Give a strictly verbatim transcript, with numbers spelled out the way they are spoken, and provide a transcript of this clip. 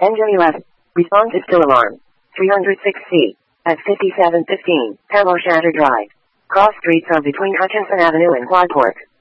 N W F. Response is still alarm. three oh six C. At fifty-seven fifteen, Palo Shatter Drive. Cross streets are between Hutchinson Avenue and Quadport.